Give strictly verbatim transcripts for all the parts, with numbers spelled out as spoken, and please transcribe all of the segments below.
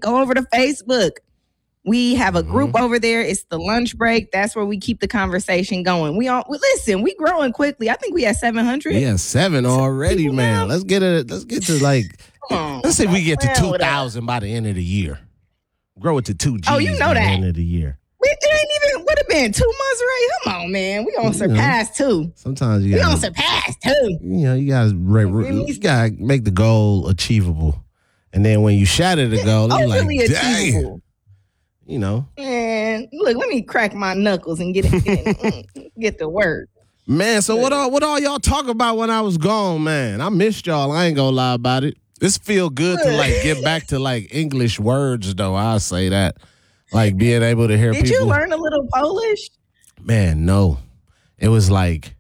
Go over to Facebook. We have a group Mm-hmm. over there. It's the lunch break. That's where we keep the conversation going. We all we, listen. We growing quickly. I think we at seven hundred. Yeah, seven already, People man. now? Let's get it. Let's get to like. Come on, Let's say we get to stop playing two with us. thousand by the end of the year. Grow it to two G's Oh, you know by the that. end of the year. We it ain't even would have been two months, right? Come on, man. We gonna You surpass two. Sometimes you We gonna gotta, surpass two. you know, you gotta, re- re- you gotta make the goal achievable, and then when you shatter the goal, you're like, Overly dang, achievable. you know, Man, look, let me crack my knuckles and get it, get, it, get the word. man. So what all, what all y'all talk about when I was gone, man? I missed y'all. I ain't gonna lie about it. This feel good to like get back to like English words, though. I'll say that, like being able to hear Did people. you learn a little Polish? Man, no. It was like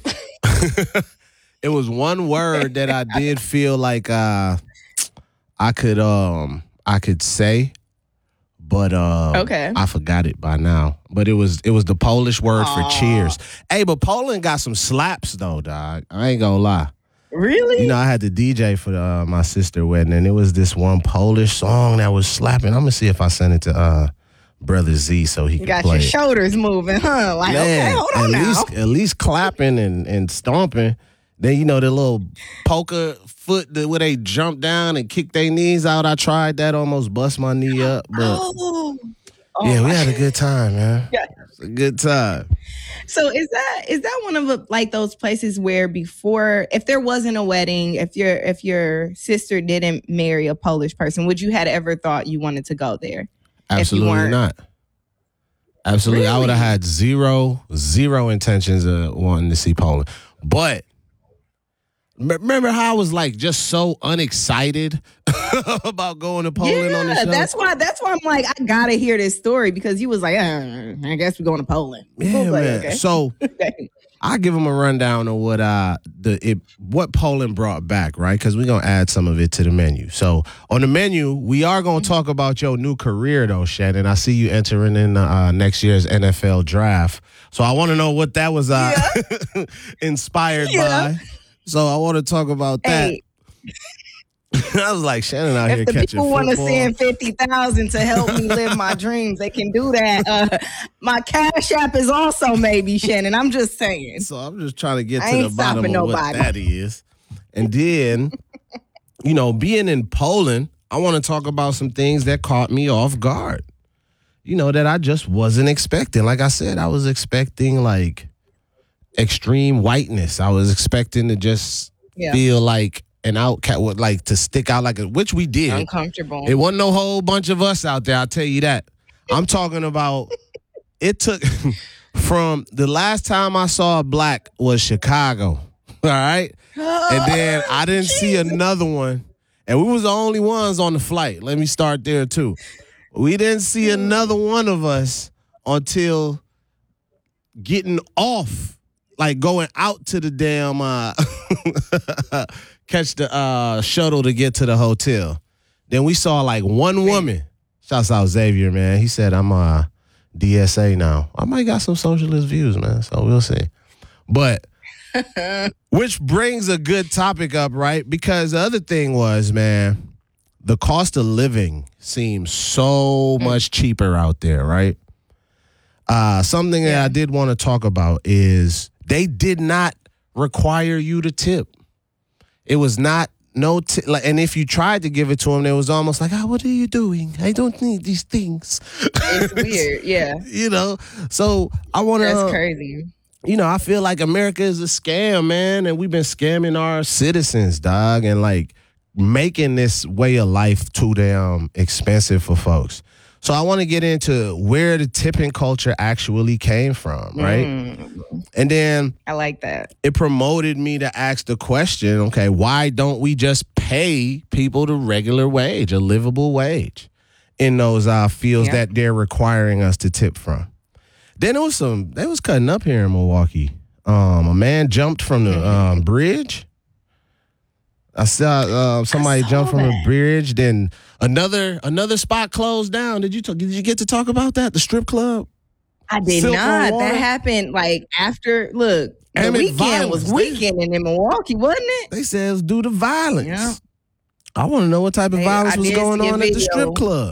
it was one word that I did feel like uh I could um I could say, but um Okay. I forgot it by now. But it was it was the Polish word Aw. for cheers. Hey, but Poland got some slaps though, dog. I ain't gonna lie. Really? You know, I had to D J for uh, my sister wedding, and it was this one Polish song that was slapping. I'm gonna see if I send it to uh Brother Z so he you can got play your it. shoulders moving, huh? Like, okay, hold on at now. least at least clapping and, and stomping. Then you know the little poker foot that where they jump down and kick their knees out. I tried that, almost bust my knee up, but Oh. Oh, yeah, we my- had a good time, man. Yeah. It's a good time. So is that is that one of the, like those places where before, if there wasn't a wedding, if your if your sister didn't marry a Polish person, would you had ever thought you wanted to go there? Absolutely weren't- not. Absolutely, I would have Really? had zero zero intentions of wanting to see Poland, but. Remember how I was like just so unexcited about going to Poland yeah, on the show? that's why. That's why I'm like, I gotta hear this story because you was like, uh, I guess we're going to Poland. I Yeah, was like, man. okay. So I give them a rundown of what uh the it, what Poland brought back, right? Because we're gonna add some of it to the menu. So on the menu, we are gonna talk about your new career, though, Shannon. I see you entering in uh, next year's N F L draft. So I want to know what that was uh, inspired Yeah. by. So I want to talk about that. Hey, I was like, Shannon out here if the catching people want to football. send fifty thousand to help me live my dreams, they can do that. Uh, my Cash App is also maybe Shannon. I'm just saying. So I'm just trying to get I to ain't the bottom of stopping what nobody. that is. And then, you know, being in Poland, I want to talk about some things that caught me off guard. You know, that I just wasn't expecting. Like I said, I was expecting like extreme whiteness. I was expecting to just Yeah. feel like an outcast, would like to stick out like a, which we did. Uncomfortable. It wasn't no whole bunch of us out there, I'll tell you that. I'm talking about, it took, from the last time I saw a black was Chicago, all right? And then I didn't see another one. And we was the only ones on the flight. Let me start there, too. We didn't see another one of us until getting off, like going out to the damn, uh, catch the uh, shuttle to get to the hotel. Then we saw like one woman. Shouts out Xavier, man. He said, I'm uh, D S A now. I might got some socialist views, man. So we'll see. But, which brings a good topic up, right? Because the other thing was, man, the cost of living seems so much cheaper out there, right? Uh, something that Yeah. I did want to talk about is they did not require you to tip. It was not no tip. Like, and if you tried to give it to them, it was almost like, "Oh, what are you doing? I don't need these things." It's weird. Yeah. You know. So I want to. That's crazy. You know, I feel like America is a scam, man, and we've been scamming our citizens, dog, and like making this way of life too damn expensive for folks. So I want to get into where the tipping culture actually came from, right? Mm, And then I like that. it promoted me to ask the question, okay, why don't we just pay people the regular wage, a livable wage in those uh, fields Yeah. that they're requiring us to tip from? Then it was some, they was cutting up here in Milwaukee. Um, a man jumped from the um, bridge. I saw uh, somebody saw jump from a that. bridge. Then another another spot closed down. Did you talk, did you get to talk about that? The strip club. I did Silk on not. Water? That happened like after. Look, the Emmett weekend was violence. weekending in Milwaukee, wasn't it? They said it was due to violence. Yeah. I want to know what type of Hey, violence I was did going see a on at the video. strip club.